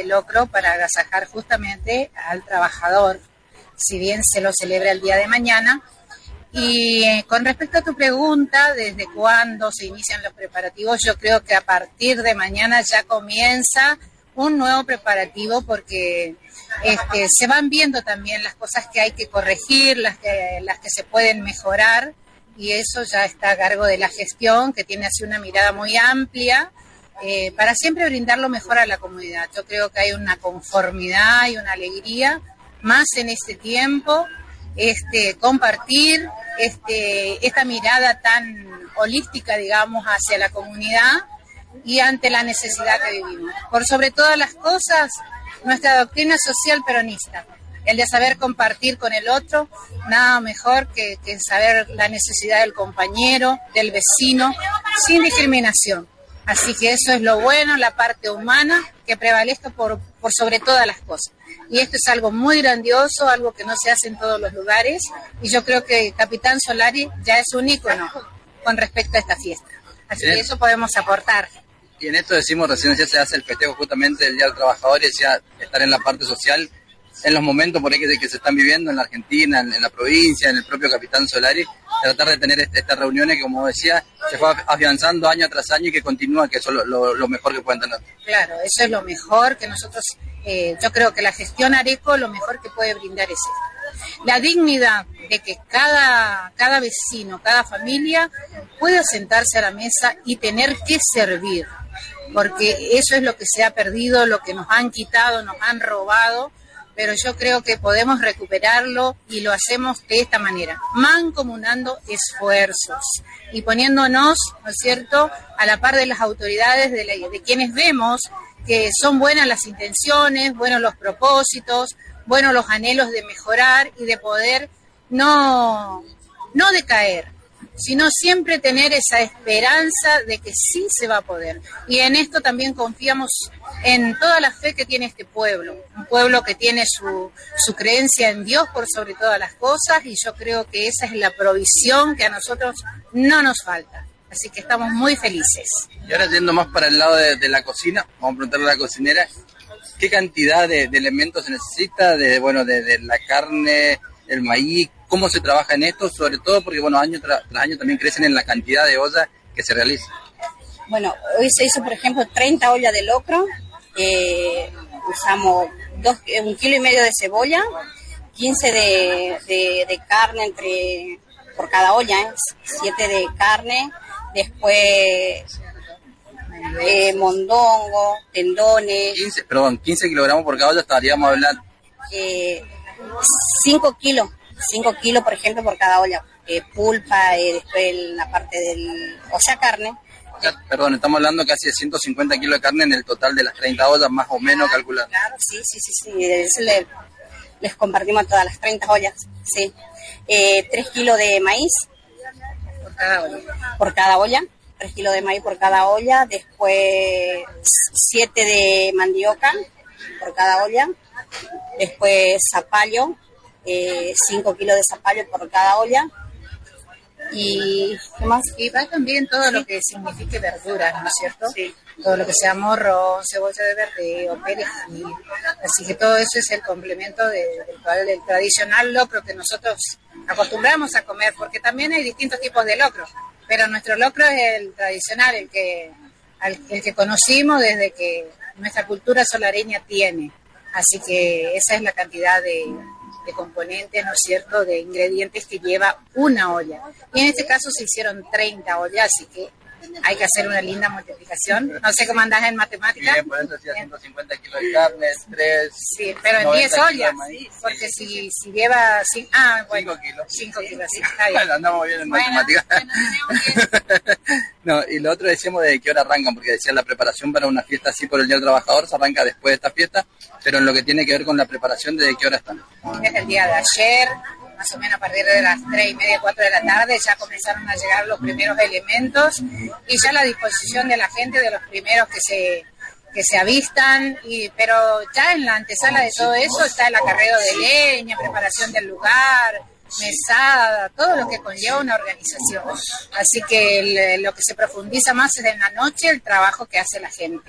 locro para agasajar justamente al trabajador, si bien se lo celebra el día de mañana. Y con respecto a tu pregunta, ¿desde cuándo se inician los preparativos? Yo creo que a partir de mañana ya comienza un nuevo preparativo, porque se van viendo también las cosas que hay que corregir, las que se pueden mejorar, y eso ya está a cargo de la gestión, que tiene así una mirada muy amplia para siempre brindar lo mejor a la comunidad. Yo creo que hay una conformidad y una alegría más en este tiempo, compartir esta mirada tan holística, digamos, hacia la comunidad y ante la necesidad que vivimos. Por sobre todas las cosas, nuestra doctrina social peronista, el de saber compartir con el otro, nada mejor que saber la necesidad del compañero, del vecino, sin discriminación. Así que eso es lo bueno, la parte humana que prevalezca por sobre todas las cosas. Y esto es algo muy grandioso, algo que no se hace en todos los lugares, y yo creo que Capitán Solari ya es un ícono con respecto a esta fiesta. Así que eso podemos aportar. Y en esto decimos, recién ya se hace el festejo justamente del Día del Trabajador, y decía, estar en la parte social, en los momentos por ahí que se están viviendo en la Argentina, en la provincia, en el propio Capitán Solari, tratar de tener estas reuniones que, como decía, se fue afianzando año tras año y que continúa, que eso es lo mejor que pueden tener. Claro, eso es lo mejor que nosotros, yo creo que la gestión Areco lo mejor que puede brindar es esto. La dignidad de que cada vecino, cada familia pueda sentarse a la mesa y tener que servir, porque eso es lo que se ha perdido, lo que nos han quitado, nos han robado, pero yo creo que podemos recuperarlo y lo hacemos de esta manera, mancomunando esfuerzos y poniéndonos, ¿no es cierto?, a la par de las autoridades, de quienes vemos que son buenas las intenciones, buenos los propósitos, buenos los anhelos de mejorar y de poder no decaer, sino siempre tener esa esperanza de que sí se va a poder. Y en esto también confiamos en toda la fe que tiene este pueblo, un pueblo que tiene su creencia en Dios por sobre todas las cosas, y yo creo que esa es la provisión que a nosotros no nos falta. Así que estamos muy felices. Y ahora yendo más para el lado de la cocina, vamos a preguntarle a la cocinera, ¿qué cantidad de elementos se necesita? De la carne, el maíz, ¿cómo se trabaja en esto? Sobre todo porque, año tras año también crecen en la cantidad de ollas que se realiza. Bueno, hoy se hizo, por ejemplo, 30 ollas de locro, usamos 1,5 kilos de cebolla, 15 de carne por cada olla, 7 de carne, después mondongo, tendones. 15 kilogramos por cada olla, estaríamos hablando. 5 kilos, por ejemplo, por cada olla. Pulpa, después la parte carne. Perdón, estamos hablando casi de 150 kilos de carne en el total de las 30 ollas, más o menos calculando. Claro, sí. Les compartimos todas las 30 ollas, sí. 3 kilos de maíz por cada olla. 3 kilos de maíz por cada olla. Después 7 de mandioca por cada olla. Después zapallo, 5 kilos de zapallo por cada olla. Y ¿qué más? Y va también todo lo que signifique verduras, ¿no es cierto? Sí. Todo lo que sea morrón, cebolla de verdeo, perejil. Así que todo eso es el complemento del tradicional locro que nosotros acostumbramos a comer, porque también hay distintos tipos de locro, pero nuestro locro es el tradicional, el que conocimos desde que nuestra cultura solareña tiene. Así que esa es la cantidad de componentes, ¿no es cierto?, de ingredientes que lleva una olla. Y en este caso se hicieron 30 ollas, así que hay que hacer una linda multiplicación. No sé cómo andás en matemáticas. Bien, por eso decía 150 kilos de carne, 3... Sí, pero en 10 ollas, porque si lleva... 5 kilos. 5 kilos, sí, está bien. Bueno, andamos bien en matemáticas. No, y lo otro decíamos de qué hora arrancan, porque decían la preparación para una fiesta así por el Día del Trabajador se arranca después de esta fiesta, pero en lo que tiene que ver con la preparación, ¿de qué hora están? Desde el día de ayer, más o menos a partir de las 3:30, 4 de la tarde, ya comenzaron a llegar los primeros elementos y ya la disposición de la gente, de los primeros que se avistan, pero ya en la antesala de todo eso está el acarreo de leña, preparación del lugar, mesada, todo lo que conlleva una organización. Así que lo que se profundiza más es en la noche el trabajo que hace la gente.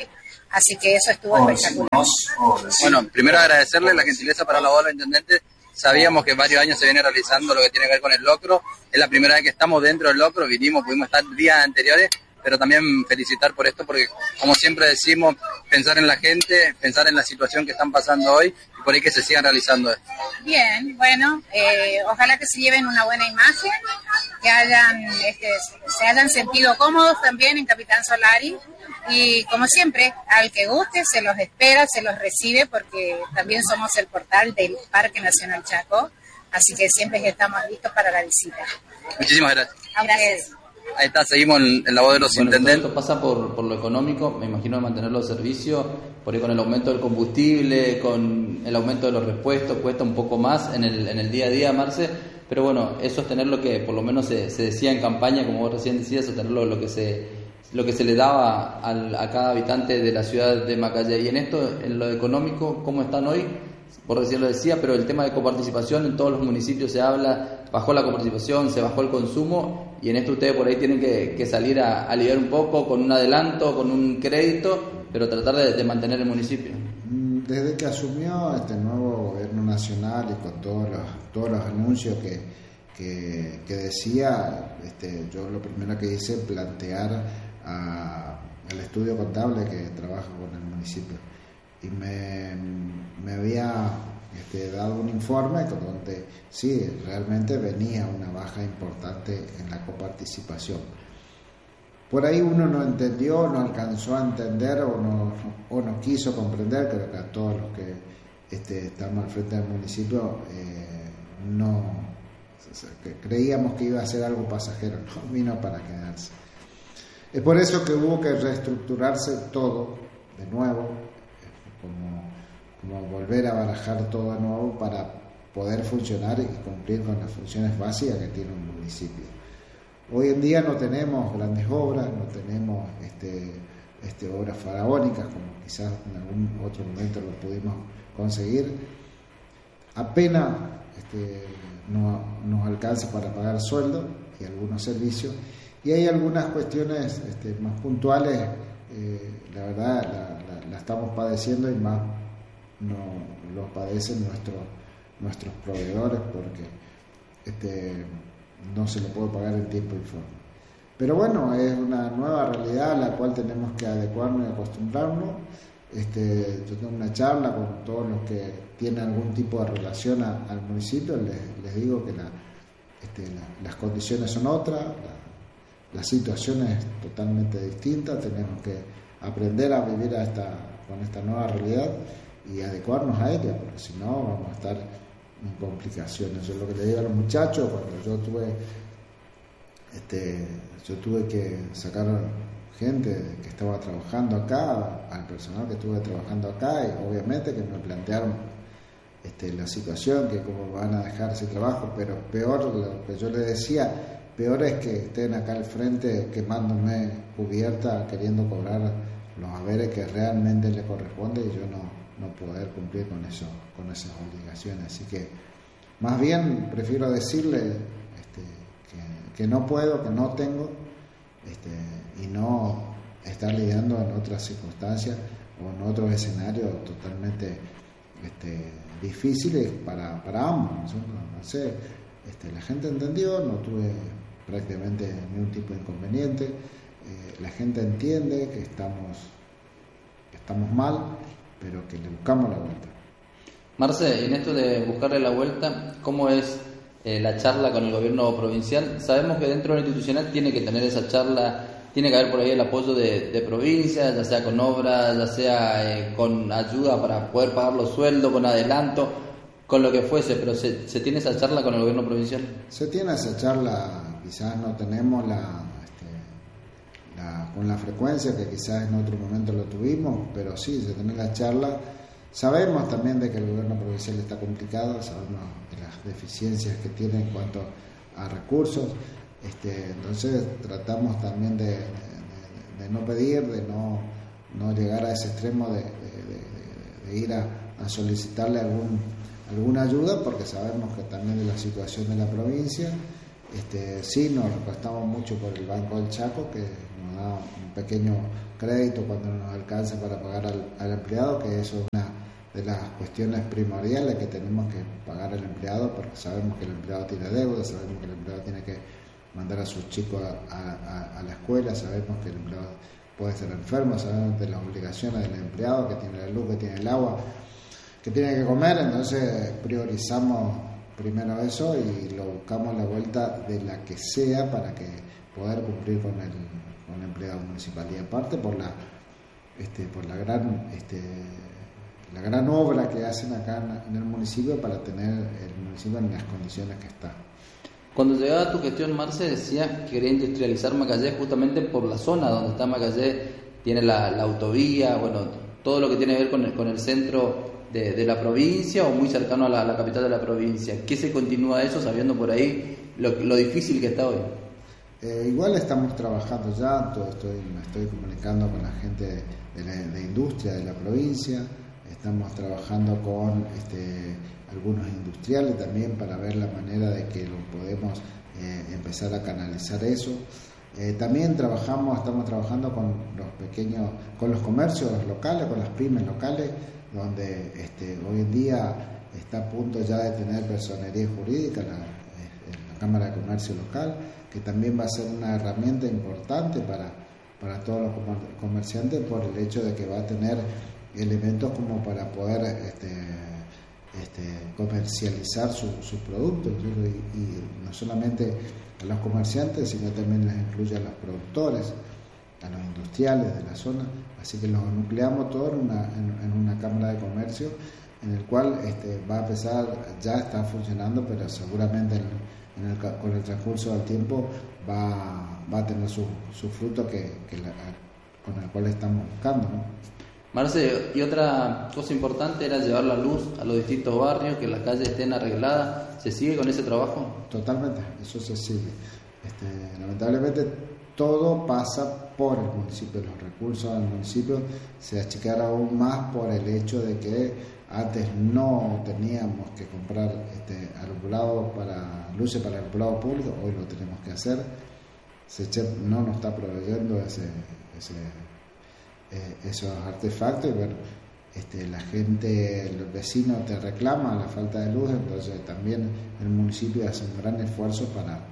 Así que eso estuvo espectacular. Bueno, primero agradecerle la gentileza para la voz del intendente. Sabíamos que varios años se viene realizando lo que tiene que ver con el locro. Es la primera vez que estamos dentro del locro, pudimos estar días anteriores, pero también felicitar por esto, porque como siempre decimos, pensar en la gente, pensar en la situación que están pasando hoy y por ahí que se sigan realizando esto. Bien, bueno, ojalá que se lleven una buena imagen, que se hayan sentido cómodos también en Capitán Solari. Y como siempre, al que guste se los espera, se los recibe, porque también somos el portal del Parque Nacional Chaco, así que siempre estamos listos para la visita. Muchísimas gracias. Gracias. Ahí está, seguimos en la voz de los intendentes. Esto pasa por lo económico, me imagino, de mantener los servicios, por ahí con el aumento del combustible, con el aumento de los repuestos, cuesta un poco más en el día a día, Marce, pero bueno, eso es tener lo que por lo menos se decía en campaña, como vos recién decías, es tener lo que se le daba a cada habitante de la ciudad de Macaya. Y en esto, en lo económico, ¿cómo están hoy? Por recién lo decía, pero el tema de coparticipación en todos los municipios se habla, bajó la coparticipación, se bajó el consumo, y en esto ustedes por ahí tienen que salir a aliviar un poco con un adelanto, con un crédito, pero tratar de mantener el municipio. Desde que asumió este nuevo gobierno nacional y con todos los anuncios que decía, yo lo primero que hice plantear al estudio contable que trabaja con el municipio, y me había dado un informe donde sí, realmente venía una baja importante en la coparticipación. Por ahí uno no entendió, no alcanzó a entender o no quiso comprender. Creo que a todos los que estamos al frente del municipio creíamos que iba a ser algo pasajero, no vino para quedarse. Es por eso que hubo que reestructurarse todo de nuevo, como volver a barajar todo de nuevo para poder funcionar y cumplir con las funciones básicas que tiene un municipio. Hoy en día no tenemos grandes obras, no tenemos obras faraónicas como quizás en algún otro momento lo pudimos conseguir. Apenas nos alcanza para pagar sueldo y algunos servicios, y hay algunas cuestiones más puntuales, la verdad la estamos padeciendo, y más no los padecen nuestros proveedores, porque no se le puede pagar en tiempo y forma. Pero bueno, es una nueva realidad a la cual tenemos que adecuarnos y acostumbrarnos. Yo tengo una charla con todos los que tienen algún tipo de relación al municipio, les digo que las condiciones son otras, la situación es totalmente distinta, tenemos que aprender a vivir con esta nueva realidad y adecuarnos a ella, porque si no vamos a estar en complicaciones. Yo lo que le digo a los muchachos, cuando yo tuve que sacar gente que estaba trabajando acá, al personal que estuve trabajando acá, y obviamente que me plantearon la situación, que cómo van a dejar ese trabajo, pero peor, lo que yo les decía, peor es que estén acá al frente quemándome cubierta, queriendo cobrar los haberes que realmente les corresponde, y yo no poder cumplir con esas obligaciones. Así que más bien prefiero decirle que no puedo, que no tengo, y no estar lidiando en otras circunstancias o en otros escenarios totalmente difíciles para ambos. No sé, la gente entendió, no tuve prácticamente ningún tipo de inconveniente, la gente entiende que estamos mal, pero que le buscamos la vuelta. Marce, en esto de buscarle la vuelta, ¿cómo es la charla con el gobierno provincial? Sabemos que dentro de lo institucional tiene que tener esa charla, tiene que haber por ahí el apoyo de provincia, ya sea con obras, ya sea con ayuda para poder pagar los sueldos, con adelanto, con lo que fuese, pero ¿se tiene esa charla con el gobierno provincial? Se tiene esa charla, quizás no tenemos con la frecuencia que quizás en otro momento lo tuvimos, pero sí, se tiene la charla. Sabemos también de que el gobierno provincial está complicado, sabemos de las deficiencias que tiene en cuanto a recursos, entonces tratamos también de no pedir, de no llegar a ese extremo de ir a solicitarle alguna ayuda, porque sabemos que también de la situación de la provincia, sí nos recostamos mucho por el Banco del Chaco, que nos da un pequeño crédito cuando nos alcance para pagar al empleado, que eso es una de las cuestiones primordiales que tenemos que pagar al empleado, porque sabemos que el empleado tiene deuda, sabemos que el empleado tiene que mandar a sus chicos a la escuela, sabemos que el empleado puede estar enfermo, sabemos de las obligaciones del empleado, que tiene la luz, que tiene el agua, que tiene que comer. Entonces priorizamos primero eso y lo buscamos la vuelta de la que sea para que poder cumplir con el empleado municipal. Y aparte por la gran obra que hacen acá en el municipio para tener el municipio en las condiciones que está. Cuando llegaba a tu gestión, Marce, decías que quería industrializar Macayé justamente por la zona donde está Macayé, tiene la autovía, bueno, todo lo que tiene que ver con el centro de la provincia o muy cercano a la capital de la provincia. ¿Qué se continúa eso sabiendo por ahí lo difícil que está hoy? Igual estamos trabajando ya, me estoy comunicando con la gente de industria de la provincia, estamos trabajando con algunos industriales también para ver la manera de que lo podemos empezar a canalizar eso. También estamos trabajando con los comercios locales, con las pymes locales, donde hoy en día está a punto ya de tener personería jurídica la Cámara de Comercio Local, que también va a ser una herramienta importante para todos los comerciantes por el hecho de que va a tener elementos como para poder comercializar sus productos, y no solamente a los comerciantes, sino también les incluye a los productores, a los industriales de la zona. Así que los nucleamos todos en una cámara de comercio, en el cual va a empezar, ya está funcionando, pero seguramente con el transcurso del tiempo va a tener su fruto con el cual estamos buscando, ¿no? Marce, y otra cosa importante era llevar la luz a los distintos barrios, que las calles estén arregladas. ¿Se sigue con ese trabajo? Totalmente, eso se sigue. Lamentablemente todo pasa por el municipio, los recursos del municipio se achicaron aún más por el hecho de que antes no teníamos que comprar luces para el alumbrado público, hoy lo tenemos que hacer. SECHEP no nos está proveyendo esos artefactos, y bueno, la gente, los vecinos te reclaman la falta de luz, entonces también el municipio hace un gran esfuerzo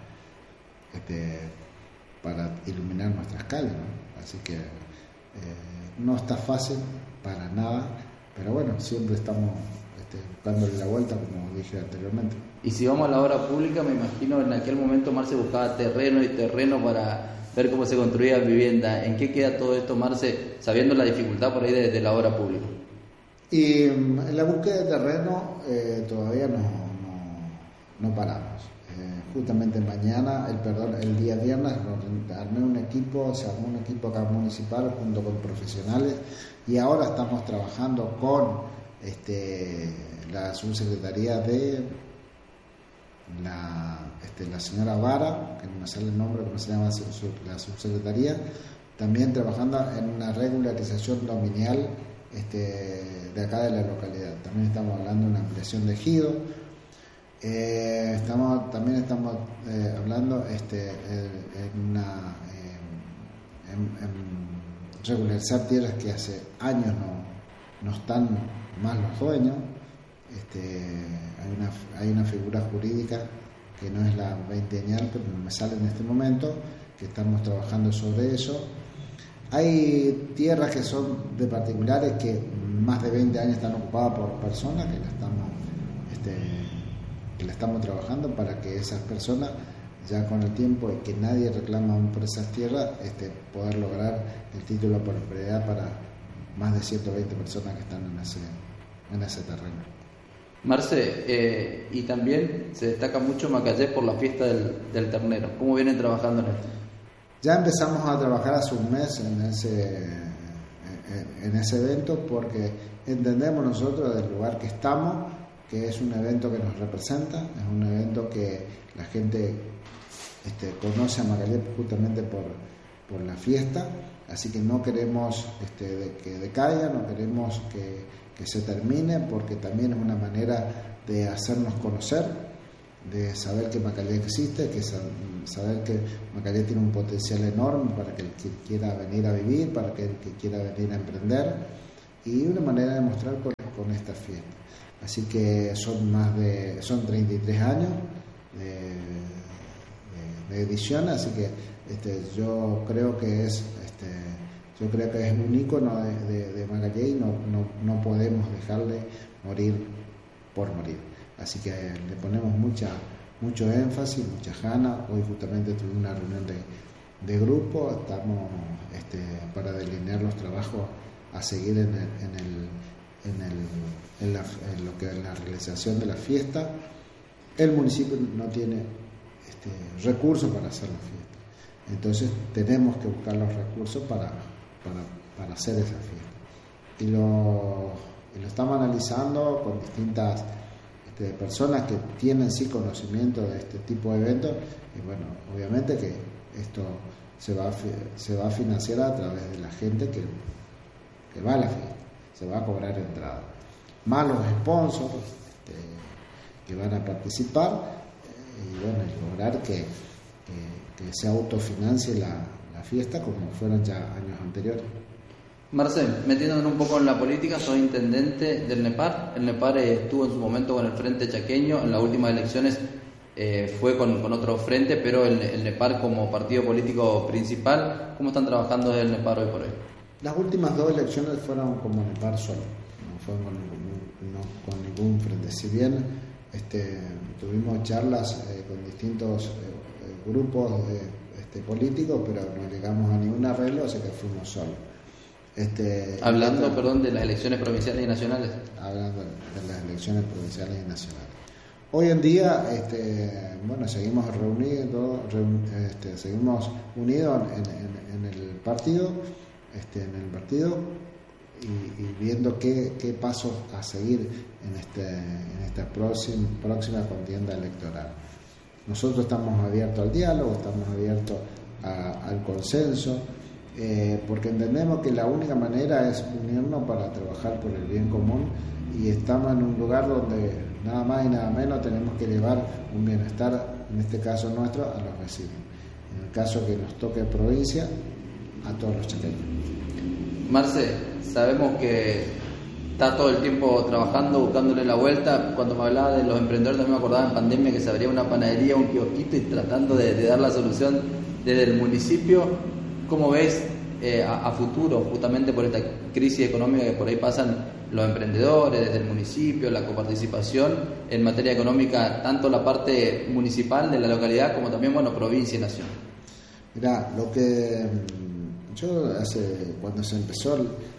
para iluminar nuestras calles, ¿no? Así que no está fácil para nada, pero bueno, siempre estamos buscándole la vuelta, como dije anteriormente. Y si vamos a la obra pública, me imagino en aquel momento Marce buscaba terreno para ver cómo se construía vivienda. ¿En qué queda todo esto, Marce, sabiendo la dificultad por ahí de la obra pública? Y en la búsqueda de terreno todavía no paramos. Justamente mañana, el día viernes, se armó un equipo acá municipal junto con profesionales, y ahora estamos trabajando con la subsecretaría de la señora Vara, que no me sale el nombre, cómo se llama la subsecretaría, también trabajando en una regularización dominial de acá de la localidad. También estamos hablando de una ampliación de ejido. También estamos hablando en regularizar tierras que hace años no están más los dueños. Hay una figura jurídica que no es la veinteañal, pero no me sale en este momento, que estamos trabajando sobre eso. Hay tierras que son de particulares que más de 20 años están ocupadas por personas que la estamos trabajando para que esas personas, ya con el tiempo y que nadie reclama aún por esas tierras, poder lograr el título por propiedad para más de 120 personas que están en ese terreno. Marce, y también se destaca mucho Macayé por la fiesta del ternero. ¿Cómo vienen trabajando en esto? Ya empezamos a trabajar hace un mes en ese evento, porque entendemos nosotros del lugar que estamos que es un evento que nos representa, es un evento que la gente conoce a Macayé justamente por la fiesta, así que no queremos que decaiga, no queremos que se termine, porque también es una manera de hacernos conocer, de saber que Macalé existe, que saber que Macalé tiene un potencial enorme para que el que quiera venir a vivir, para que el que quiera venir a emprender, y una manera de mostrar con esta fiesta. Así que son 33 años de edición, así que yo creo que es un ícono de Macalé y no podemos dejarle morir por morir. Así que le ponemos mucho énfasis, muchas ganas. Hoy justamente tuvimos una reunión de grupo, estamos para delinear los trabajos a seguir en lo que es la realización de la fiesta. El municipio no tiene recursos para hacer la fiesta, entonces tenemos que buscar los recursos para hacer esa fiesta, y lo estamos analizando con distintas personas que tienen sí conocimiento de este tipo de eventos, y bueno, obviamente que esto se va a financiar a través de la gente que va a la fiesta, se va a cobrar entrada, más los sponsors que van a participar, y bueno, y lograr que se autofinancie la fiesta como fueron ya años anteriores. Marcel, metiéndonos un poco en la política, soy intendente del NEPAR. El NEPAR estuvo en su momento con el Frente Chaqueño, en las últimas elecciones fue con otro frente, pero el NEPAR como partido político principal, ¿cómo están trabajando desde el NEPAR hoy por hoy? Las últimas 2 elecciones fueron como NEPAR solo, no fueron con ningún frente. Si bien tuvimos charlas con distintos grupos políticos, pero no llegamos a ningún arreglo, así que fuimos solos. Hablando de las elecciones provinciales y nacionales. Hablando de las elecciones provinciales y nacionales. Hoy en día, seguimos reunidos, seguimos unidos en el partido, y viendo qué pasos a seguir en esta próxima contienda electoral. Nosotros estamos abiertos al diálogo, estamos abiertos al consenso, porque entendemos que la única manera es unirnos para trabajar por el bien común, y estamos en un lugar donde nada más y nada menos tenemos que llevar un bienestar, en este caso nuestro, a los vecinos. En el caso que nos toque provincia, a todos los chaqueños. Marce, sabemos que está todo el tiempo trabajando, buscándole la vuelta. Cuando me hablaba de los emprendedores, también me acordaba en pandemia que se abría una panadería, un kiosquito, y tratando de dar la solución desde el municipio. ¿Cómo ves a futuro, justamente por esta crisis económica que por ahí pasan los emprendedores, desde el municipio, la coparticipación en materia económica, tanto la parte municipal de la localidad como también, provincia y nación? Mirá, lo que yo cuando se empezó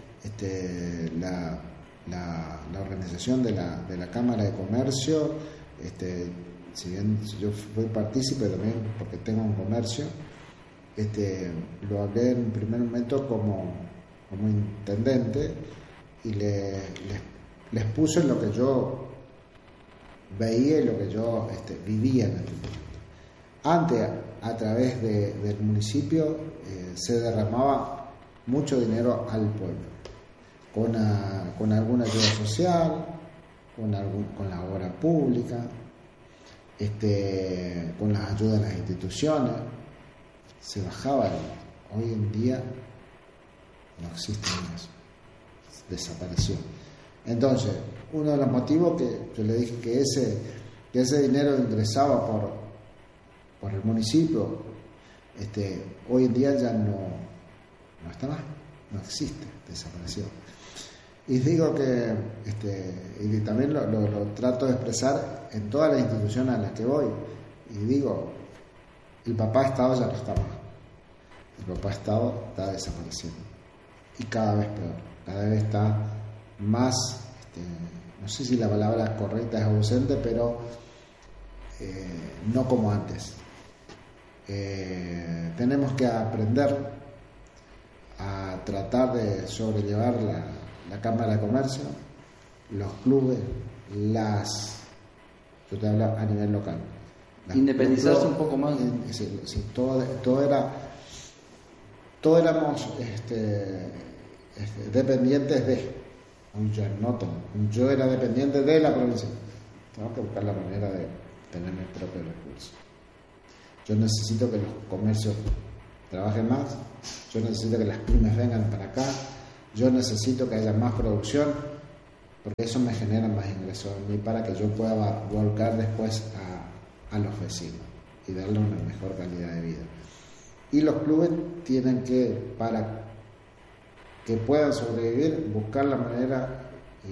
la organización de la Cámara de Comercio, si bien yo fui partícipe también porque tengo un comercio, lo hablé en un primer momento como intendente, y les puse lo que yo veía y lo que yo vivía en este momento. Antes, a través del municipio, se derramaba mucho dinero al pueblo, con alguna ayuda social, con la obra pública, con las ayudas de las instituciones. Se bajaba. Hoy en día no existe más, desapareció. Entonces, uno de los motivos que yo le dije que ese dinero ingresaba por el municipio, hoy en día ya no está más, no existe, desapareció. Y digo que y también lo trato de expresar en todas las instituciones a las que voy, y digo, el papá Estado ya no está más, el papá Estado está desapareciendo, y cada vez peor, cada vez está más, no sé si la palabra correcta es ausente, pero no como antes. Tenemos que aprender a tratar de sobrellevar la Cámara de Comercio, los clubes, yo te hablo a nivel local. Independizarse un poco más. Sí, todo éramos dependientes de, yo era dependiente de la provincia. Tenemos que buscar la manera tener mis propios recursos. Yo necesito que los comercios trabajen más, yo necesito que las pymes vengan para acá, yo necesito que haya más producción, porque eso me genera más ingresos a mí para que yo pueda volcar después a los vecinos y darle una mejor calidad de vida. Y los clubes tienen que, para que puedan sobrevivir, buscar la manera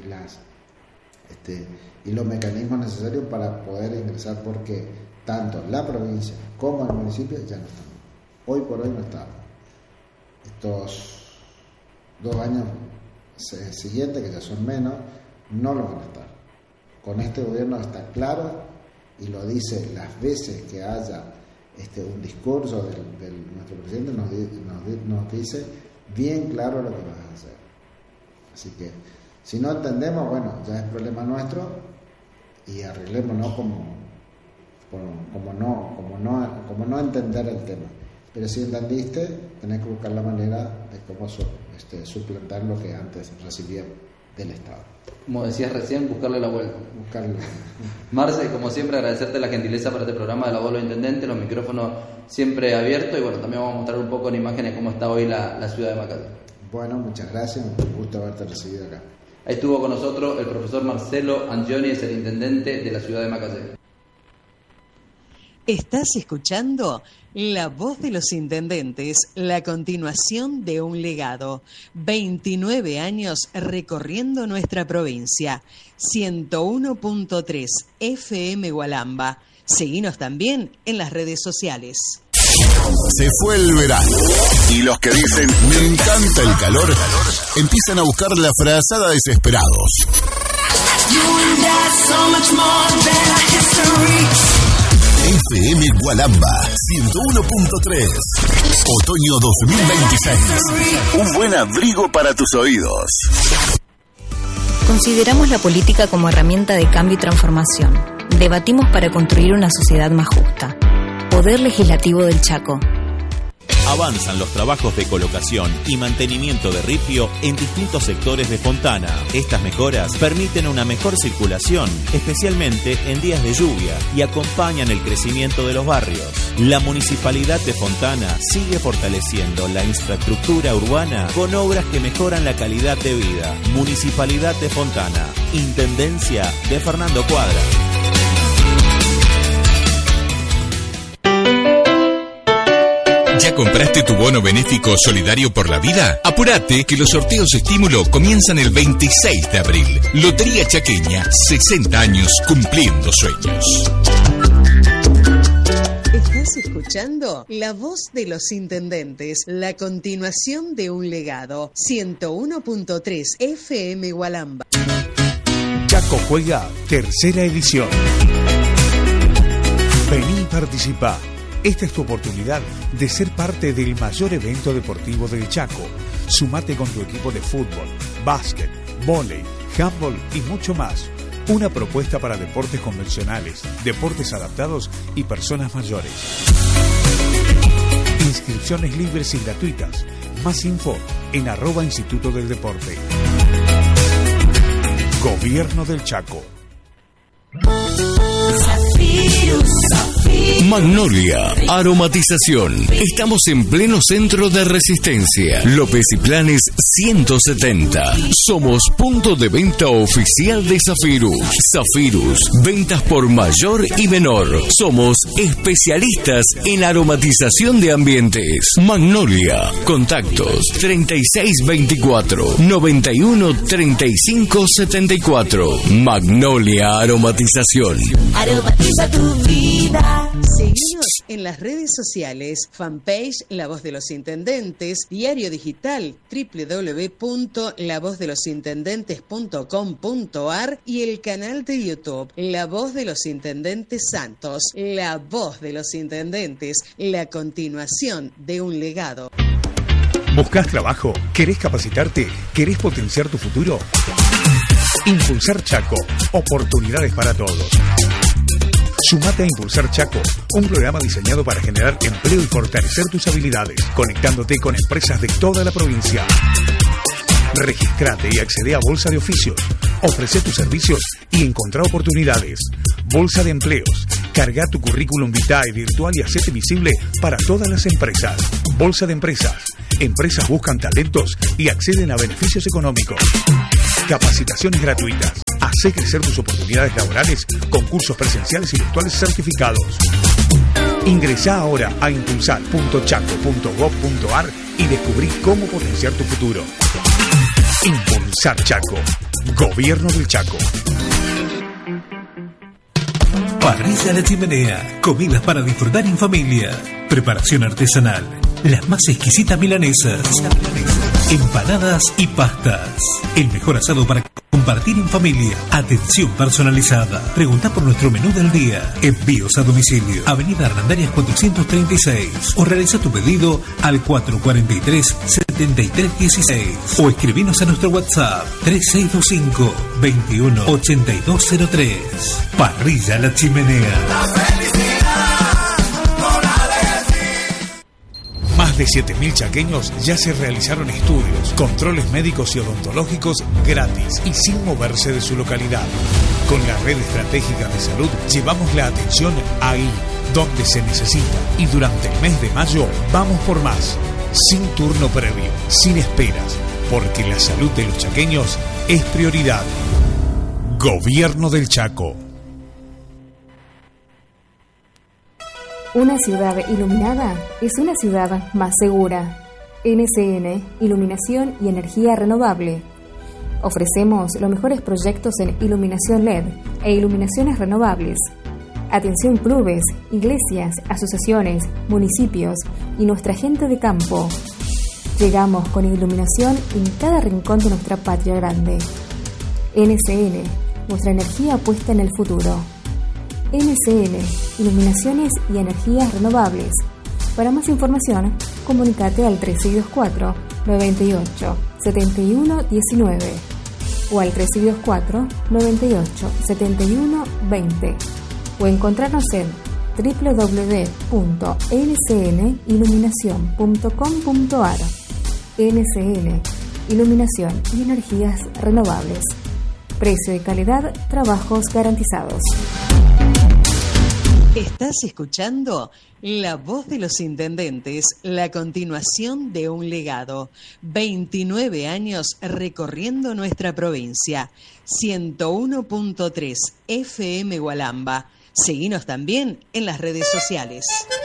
y los mecanismos necesarios para poder ingresar, porque tanto la provincia como el municipio ya no están. Hoy por hoy no están. Estos 2 años siguientes, que ya son menos, no lo van a estar. Con este gobierno está claro, y lo dice las veces que haya un discurso del nuestro presidente, nos dice bien claro lo que vas a hacer. Así que si no entendemos, bueno, ya es problema nuestro, y arreglémonos como no entender el tema. Pero si entendiste, tenés que buscar la manera de cómo suplantar lo que antes recibía del Estado. Como decías recién, buscarle la vuelta. Marce, como siempre, agradecerte la gentileza para este programa de La Voz de los Intendentes, los micrófonos siempre abiertos, y bueno, también vamos a mostrar un poco en imágenes cómo está hoy la ciudad de Macaya. Bueno, muchas gracias, un gusto haberte recibido acá. Ahí estuvo con nosotros el profesor Marcelo Angioni, es el intendente de la ciudad de Macaya. Estás escuchando La Voz de los Intendentes, la continuación de un legado. 29 años recorriendo nuestra provincia. 101.3 FM Gualamba. Seguinos también en las redes sociales. Se fue el verano y los que dicen me encanta el calor empiezan a buscar la frazada desesperados. FM Gualamba 101.3. Otoño 2026. Un buen abrigo para tus oídos. Consideramos la política como herramienta de cambio y transformación. Debatimos para construir una sociedad más justa. Poder Legislativo del Chaco. Avanzan los trabajos de colocación y mantenimiento de ripio en distintos sectores de Fontana. Estas mejoras permiten una mejor circulación, especialmente en días de lluvia, y acompañan el crecimiento de los barrios. La Municipalidad de Fontana sigue fortaleciendo la infraestructura urbana con obras que mejoran la calidad de vida. Municipalidad de Fontana, Intendencia de Fernando Cuadra. ¿Ya compraste tu bono benéfico solidario por la vida? Apúrate que los sorteos estímulo comienzan el 26 de abril. Lotería Chaqueña, 60 años cumpliendo sueños. Estás escuchando La Voz de los Intendentes, la continuación de un legado. 101.3 FM Gualamba. Chaco Juega, tercera edición. Vení y participá. Esta es tu oportunidad de ser parte del mayor evento deportivo del Chaco. Sumate con tu equipo de fútbol, básquet, vóley, handball y mucho más. Una propuesta para deportes convencionales, deportes adaptados y personas mayores. Inscripciones libres y gratuitas. Más info en @Instituto del Deporte. Gobierno del Chaco. Magnolia, aromatización. Estamos en pleno centro de Resistencia. López y Planes 170. Somos punto de venta oficial de Zafirus. Zafirus, ventas por mayor y menor. Somos especialistas en aromatización de ambientes. Magnolia, contactos 3624 91 35 74. Magnolia Aromatización. Aromatiza tu vida. Seguinos en las redes sociales, fanpage La Voz de los Intendentes, diario digital www.lavozdelosintendentes.com.ar y el canal de YouTube La Voz de los Intendentes Santos. La Voz de los Intendentes, la continuación de un legado. ¿Buscas trabajo? ¿Querés capacitarte? ¿Querés potenciar tu futuro? Impulsar Chaco, oportunidades para todos. Sumate a Impulsar Chaco, un programa diseñado para generar empleo y fortalecer tus habilidades, conectándote con empresas de toda la provincia. Registrate y accede a Bolsa de Oficios. Ofrece tus servicios y encontrá oportunidades. Bolsa de Empleos. Carga tu currículum vitae virtual y hacete visible para todas las empresas. Bolsa de Empresas. Empresas buscan talentos y acceden a beneficios económicos. Capacitaciones gratuitas. Hacé crecer tus oportunidades laborales con cursos presenciales y virtuales certificados. Ingresá ahora a impulsar.chaco.gov.ar y descubrí cómo potenciar tu futuro. Impulsar Chaco. Gobierno del Chaco. Parrilla La Chimenea. Comidas para disfrutar en familia. Preparación artesanal. Las más exquisitas milanesas. Empanadas y pastas. El mejor asado para compartir en familia. Atención personalizada. Pregunta por nuestro menú del día. Envíos a domicilio. Avenida Hernandarias 436. O realiza tu pedido al 443-7316. O escribinos a nuestro WhatsApp 3625 21 8203. Parrilla La Chimenea. Más de 7.000 chaqueños ya se realizaron estudios, controles médicos y odontológicos gratis y sin moverse de su localidad. Con la red estratégica de salud llevamos la atención ahí, donde se necesita. Y durante el mes de mayo vamos por más, sin turno previo, sin esperas, porque la salud de los chaqueños es prioridad. Gobierno del Chaco. Una ciudad iluminada es una ciudad más segura. NCN, Iluminación y Energía Renovable. Ofrecemos los mejores proyectos en iluminación LED e iluminaciones renovables. Atención clubes, iglesias, asociaciones, municipios y nuestra gente de campo. Llegamos con iluminación en cada rincón de nuestra patria grande. NCN, nuestra energía puesta en el futuro. NCN, Iluminaciones y Energías Renovables. Para más información, comunícate al 3624-98-7119 o al 3624-98-7120 o encontrarnos en www.ncniluminacion.com.ar. NCN, Iluminación y Energías Renovables. Precio y calidad, trabajos garantizados. Estás escuchando La Voz de los Intendentes, la continuación de un legado. 29 años recorriendo nuestra provincia. 101.3 FM Gualamba. Seguinos también en las redes sociales.